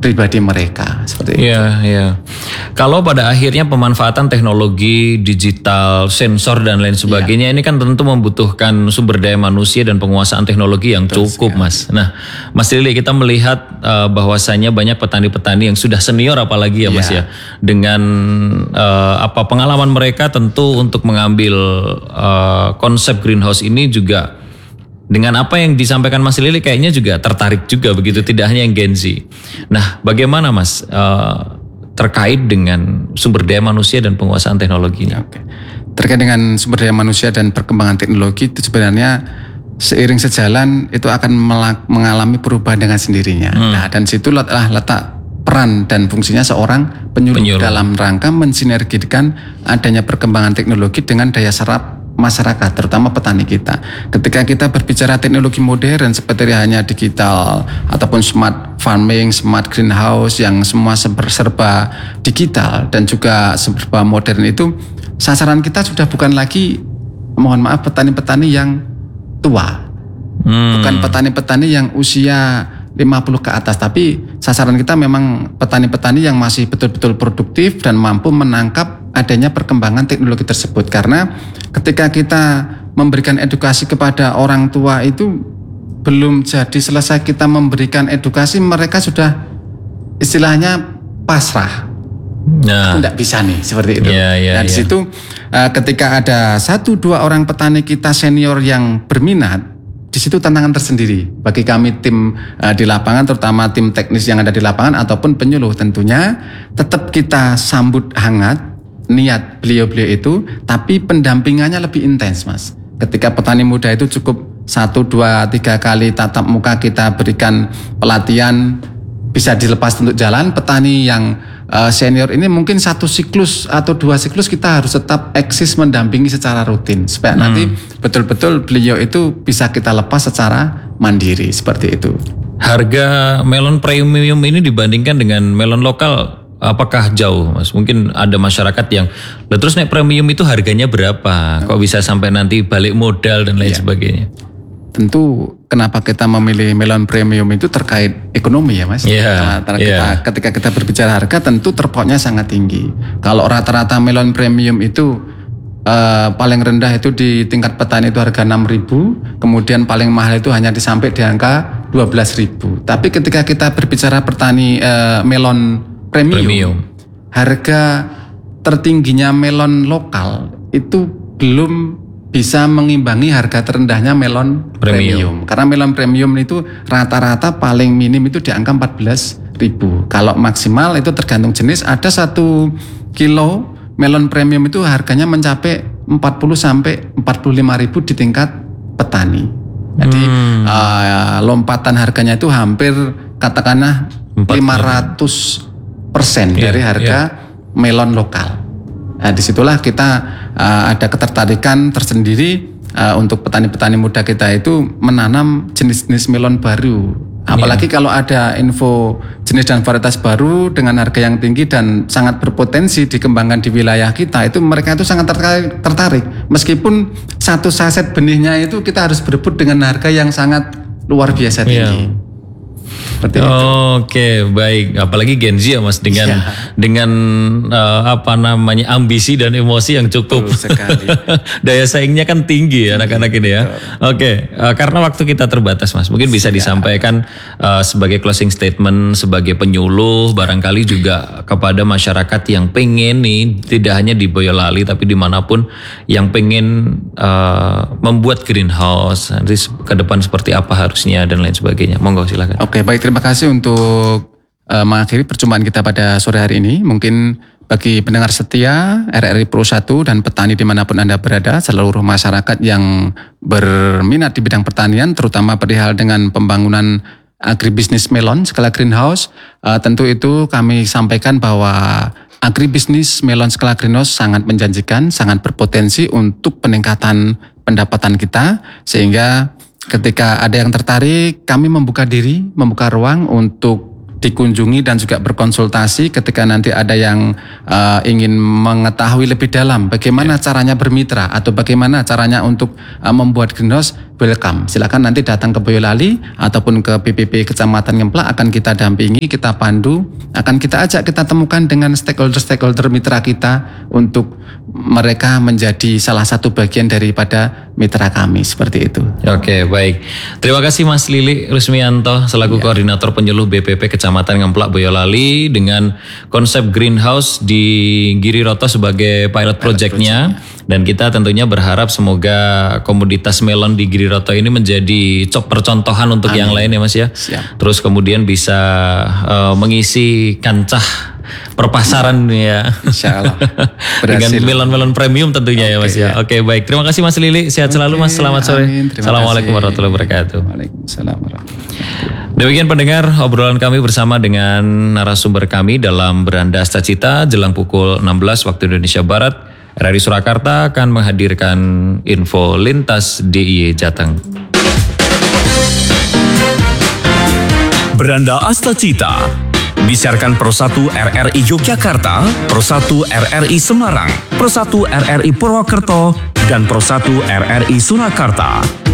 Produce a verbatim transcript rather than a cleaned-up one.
pribadi mereka seperti itu. Iya, iya. Kalau pada akhirnya pemanfaatan teknologi digital, sensor dan lain sebagainya ya. Ini kan tentu membutuhkan sumber daya manusia dan penguasaan teknologi yang Betul cukup, sekali. Mas. Nah, Mas Lili, kita melihat uh, bahwasannya banyak petani-petani yang sudah senior apalagi ya, ya. Mas ya. Dengan uh, apa pengalaman mereka tentu untuk mengambil uh, konsep greenhouse ini juga dengan apa yang disampaikan Mas Lili kayaknya juga tertarik juga begitu, tidak hanya yang Gen Z. Nah, bagaimana Mas uh, terkait dengan sumber daya manusia dan penguasaan teknologinya? Oke. Terkait dengan sumber daya manusia dan perkembangan teknologi itu sebenarnya seiring sejalan itu akan mengalami perubahan dengan sendirinya. Hmm. Nah, dan situlah letak peran dan fungsinya seorang penyuluh, penyuluh dalam rangka mensinergikan adanya perkembangan teknologi dengan daya serap masyarakat, terutama petani kita. Ketika kita berbicara teknologi modern seperti hanya digital ataupun smart farming, smart greenhouse yang semua serba digital dan juga serba modern itu, sasaran kita sudah bukan lagi, mohon maaf, petani-petani yang tua. Hmm. Bukan petani-petani yang usia lima puluh ke atas, tapi sasaran kita memang petani-petani yang masih betul-betul produktif dan mampu menangkap adanya perkembangan teknologi tersebut. Karena ketika kita memberikan edukasi kepada orang tua itu belum jadi selesai kita memberikan edukasi, mereka sudah istilahnya pasrah. Nah, tidak bisa nih seperti itu. Yeah, yeah, nah di yeah. situ uh, ketika ada satu dua orang petani kita senior yang berminat, di situ tantangan tersendiri bagi kami tim uh, di lapangan, terutama tim teknis yang ada di lapangan ataupun penyuluh. Tentunya tetap kita sambut hangat niat beliau-beliau itu, tapi pendampingannya lebih intens, Mas. Ketika petani muda itu cukup satu, dua, tiga kali tatap muka kita berikan pelatihan, bisa dilepas untuk jalan. Petani yang uh, senior ini mungkin satu siklus atau dua siklus kita harus tetap eksis mendampingi secara rutin supaya hmm. nanti betul-betul beliau itu bisa kita lepas secara mandiri seperti itu. Harga melon premium ini dibandingkan dengan melon lokal apakah jauh, Mas? Mungkin ada masyarakat yang, terus naik premium itu harganya berapa? Kok bisa sampai nanti balik modal dan lain ya. sebagainya? Tentu kenapa kita memilih melon premium itu terkait ekonomi ya, Mas. Yeah, Karena yeah. kita, ketika kita berbicara harga tentu terpautnya sangat tinggi. Kalau rata-rata melon premium itu uh, paling rendah itu di tingkat petani itu harga enam ribu, kemudian paling mahal itu hanya disampai di angka dua belas ribu. Tapi ketika kita berbicara petani uh, melon premium, premium, harga tertingginya melon lokal itu belum bisa mengimbangi harga terendahnya melon premium. premium. Karena melon premium itu rata-rata paling minim itu di angka empat belas ribu. Kalau maksimal itu tergantung jenis, ada satu kilo melon premium itu harganya mencapai empat puluh sampai empat puluh lima ribu di tingkat petani. Jadi hmm. uh, lompatan harganya itu hampir katakanlah lima ratus persen yeah, dari harga yeah. melon lokal. Nah, disitulah kita uh, ada ketertarikan tersendiri uh, untuk petani-petani muda kita itu menanam jenis-jenis melon baru. Apalagi yeah. kalau ada info jenis dan varietas baru dengan harga yang tinggi dan sangat berpotensi dikembangkan di wilayah kita, itu mereka itu sangat tertarik, tertarik. Meskipun satu saset benihnya itu kita harus berebut dengan harga yang sangat luar biasa tinggi. Yeah. Oh, Oke, okay, baik. Apalagi Gen Z ya, Mas, dengan ya. dengan uh, apa namanya ambisi dan emosi yang cukup. Daya saingnya kan tinggi ya anak-anak ini ya. Oke, okay. uh, karena waktu kita terbatas, Mas. Mungkin bisa disampaikan uh, sebagai closing statement sebagai penyuluh, barangkali juga kepada masyarakat yang pengen nih tidak hanya di Boyolali tapi dimanapun yang pengen uh, membuat greenhouse nanti ke depan seperti apa harusnya dan lain sebagainya. Monggo silakan. Oke, okay, baik. Terima kasih untuk uh, mengakhiri perjumpaan kita pada sore hari ini. Mungkin bagi pendengar setia R R I Pro satu dan petani dimanapun Anda berada, seluruh masyarakat yang berminat di bidang pertanian, terutama perihal dengan pembangunan agribisnis melon skala greenhouse, uh, tentu itu kami sampaikan bahwa agribisnis melon skala greenhouse sangat menjanjikan, sangat berpotensi untuk peningkatan pendapatan kita, sehingga ketika ada yang tertarik, kami membuka diri, membuka ruang untuk dikunjungi dan juga berkonsultasi ketika nanti ada yang uh, ingin mengetahui lebih dalam bagaimana yeah. caranya bermitra atau bagaimana caranya untuk uh, membuat greenhouse, welcome. Silakan nanti datang ke Boyolali ataupun ke P P P Kecamatan Ngemplak, akan kita dampingi, kita pandu, akan kita ajak, kita temukan dengan stakeholder-stakeholder mitra kita untuk mereka menjadi salah satu bagian daripada mitra kami, seperti itu. Oke, baik. Terima kasih Mas Lili Rusmianto selaku ya. Koordinator Penyuluh B P P Kecamatan Ngemplak Boyolali dengan konsep greenhouse di Giriroto sebagai pilot project-nya. Dan kita tentunya berharap semoga komoditas melon di Giriroto ini menjadi percontohan untuk Amin. Yang lain ya Mas ya. Siap. Terus kemudian bisa uh, mengisi kancah perpasaran ya. Insya Allah. Dengan melon-melon premium tentunya okay, ya Mas ya. ya. Oke, baik. Terima kasih Mas Lili. Sehat okay, selalu Mas. Selamat sore. Assalamualaikum warahmatullahi wabarakatuh. Waalaikumsalam warahmatullahi wabarakatuh. Demikian pendengar obrolan kami bersama dengan narasumber kami dalam Beranda Asta Cita jelang pukul enam belas waktu Indonesia Barat. R R I Surakarta akan menghadirkan info lintas D I Y Jateng. Beranda Asta Cita disiarkan Pro satu R R I Yogyakarta, Pro satu R R I Semarang, Pro satu R R I Purwokerto, dan Pro satu R R I Surakarta.